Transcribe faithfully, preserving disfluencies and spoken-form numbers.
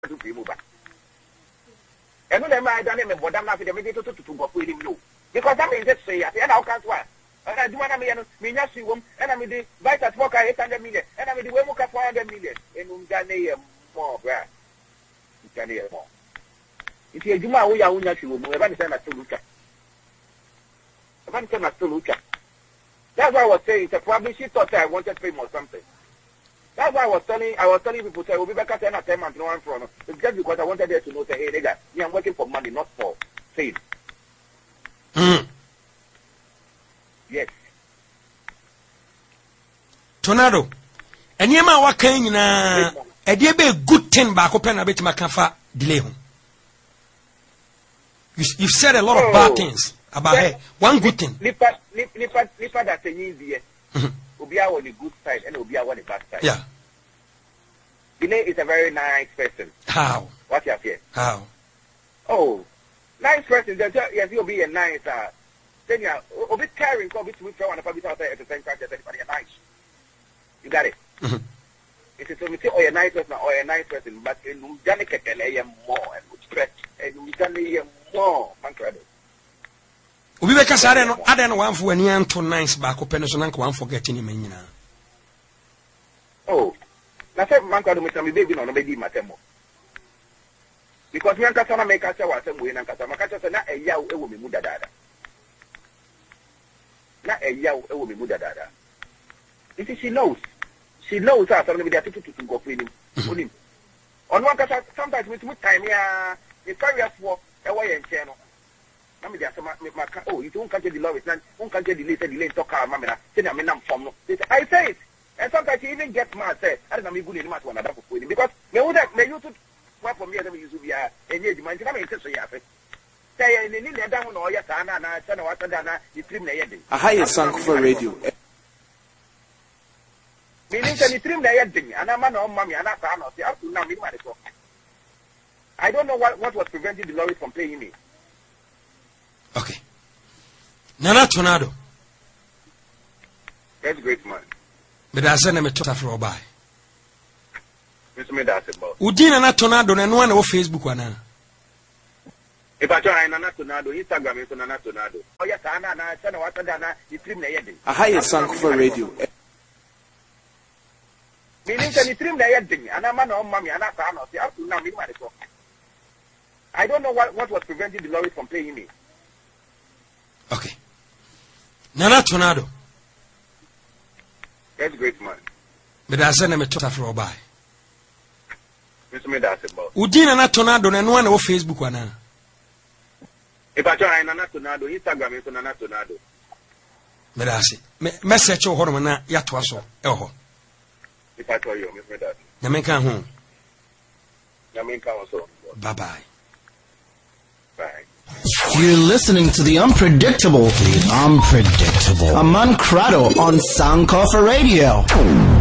to be moved. And when I done him, what I'm not going to to to go with him, no. Because I mean, just say, and I'll can't why. And I do want to mean, yes, you won't, and I mean, the vice at work, eight hundred million, and I mean, the Wemoka four hundred million, and Umdane more, bruh. You can hear more. If you do my way, I won't let you move, and send us to look at. I'm send us to look at. That's why I was saying, so probably she thought I wanted fame or something. That's why I was telling, I was telling people, say, we'll be back at ten at ten months, no one from. It's just because I wanted them to know, say, hey, nigga, me, I'm working for money, not for fame. Mm. Yes. Tornado. And you know what kind of a dear be good thing back open a bit to my cafa delay home. You, you've said a lot of oh. bad things about her. One good thing. Nipa, nipa, nipa that's an easy. Obia on the good side and Obia on the bad side. Yeah. Delay is a very nice person. How? What you have here? How? Oh, nice person. Yes, he'll be a nice. Uh, then yeah, a bit caring. Go bit with one of the outside at the same time. Just anybody nice. You got it. Mm-hmm. It's a so or a nice person or a nice person, but in Janica can lay more and would stretch and we can lay more. Man, credit. We make us add an one for any anto nice back open as an uncle one forgetting him in. Oh, that's a man called me baby on a baby matemo. Because we are going to make us our same way and Casama Casa not a yow will be Mudada. Not a yow will be Mudada. You see, she knows. She knows us only with the attitude to go with him. On one case, sometimes with time, yeah, the carriers for a way and channel. Oh, you don't catch the law, it's not, don't catch the delay, the delay, talk our mamma, say, I mean, I'm from. I say it. And sometimes you even get mad, say, I don't know, good in much one another for him. Because may you may you to work for me as you be a year demand, I'm interested. Say, in the down or yes, Anna, and I said, what Dana, you trim the ending. A higher song for radio. Meaning that you trim the ending, and I'm on mommy, and I found out, up to now, I don't know what, what was preventing the lorry from paying me. Okay. Nana Tornado. That's a great man. But I send him a total for a buy. Mister Medasimo. Udina Nana Tornado and one over Facebook one. If I try Nana Tornado, Instagram is Nana Tornado. Oh, yes, Anna, and I send what Dana, you trim the ending. A higher song for radio. Meaning that you trim the ending, and I'm on mommy, and I found out, up to now, I don't know what, what was preventing the lorry from paying me. Okay. Nana Tornado. That's a great man. But I send him a total for a buy. Mister Medasimo. Udina Nana Tornado and one over Facebook one. If I try Nana Tornado, Instagram is Nana Tornado. But I say, message your hormone, Yatwaso, Elho. If I tell you, Mister Medasimo. Yamenka home. Yamenka also. Bye bye. Bye. You're listening to the unpredictable, the unpredictable Aman Crado on Soundcoffer Radio.